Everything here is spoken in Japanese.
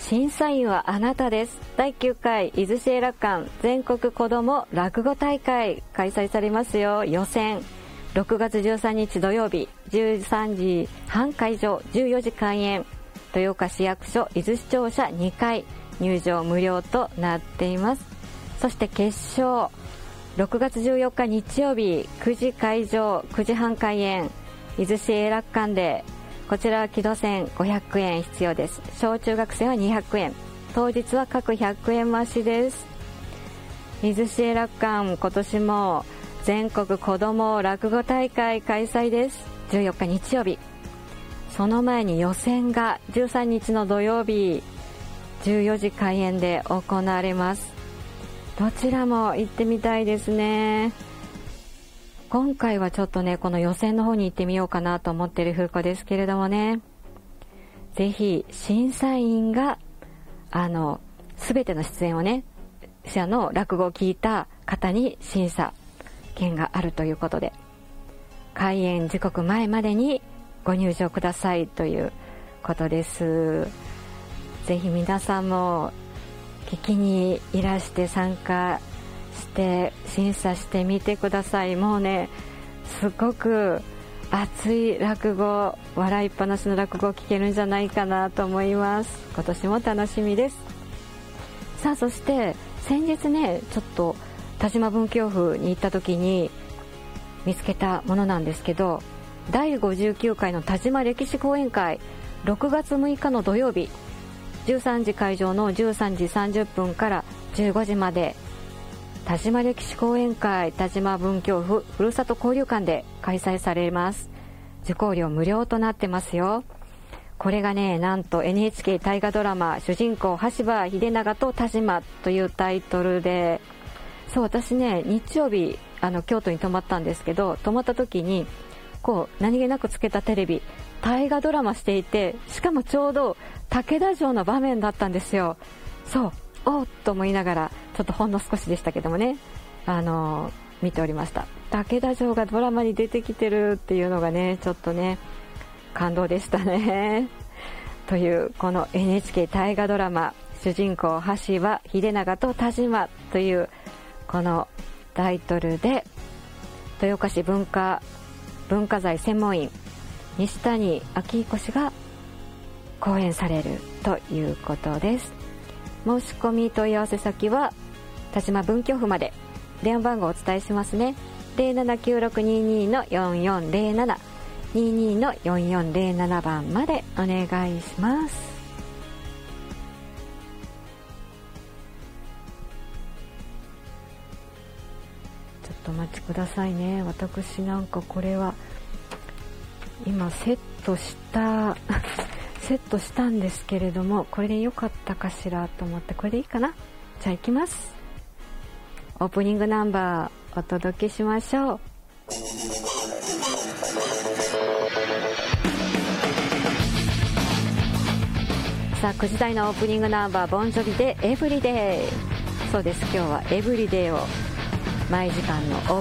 審査員はあなたです。第9回伊豆シー楽館全国子ども落語大会開催されますよ。予選6月13日土曜日13時半会場、14時開演、豊岡市役所伊豆市庁舎2階、入場無料となっています。そして決勝6月14日日曜日9時会場、9時半開演、伊豆市営楽館で、こちらは木戸線500円必要です。小中学生は200円、当日は各100円増しです。伊豆市営楽館、今年も全国子ども落語大会開催です。14日日曜日、その前に予選が13日の土曜日14時開演で行われます。どちらも行ってみたいですね。今回はちょっとね、この予選の方に行ってみようかなと思っている風子ですけれどもね、ぜひ審査員が全ての出演をね、の落語を聞いた方に審査権があるということで、開演時刻前までにご入場くださいということです。ぜひ皆さんも聞きにいらして参加して審査してみてください。もうね、すごく熱い落語、笑いっぱなしの落語を聞けるんじゃないかなと思います。今年も楽しみです。さあ、そして先日ね、ちょっと田島文京府に行った時に見つけたものなんですけど、第59回の田島歴史講演会、6月6日の土曜日13時会場の13時30分から15時まで、田島歴史講演会田島文京府ふるさと交流館で開催されます。受講料無料となってますよ。これがね、なんと NHK 大河ドラマ主人公羽柴秀長と田島というタイトルで、そう、私ね、日曜日京都に泊まったんですけど、泊まった時にこう何気なくつけたテレビ、大河ドラマしていて、しかもちょうど武田城の場面だったんですよ。そう、おっと思いながら、ちょっとほんの少しでしたけどもね、見ておりました。武田城がドラマに出てきてるっていうのがね、ちょっとね、感動でしたね。というこの NHK 大河ドラマ主人公羽柴秀長と田島というこのタイトルで、豊岡市文化財専門員西谷昭彦氏が講演されるということです。申し込み問い合わせ先は田島文京府まで。電話番号をお伝えしますね。 079622-4407 22-4407 番までお願いします。ちょっとお待ちくださいね。私なんかこれは今セットしたんですけれども、これで良かったかしらと思って、これでいいかな。じゃあ行きます。オープニングナンバーお届けしましょう。さあ、9時台のオープニングナンバー、ボンジョビでエブリデイ。そうです、今日はエブリデイを毎時間の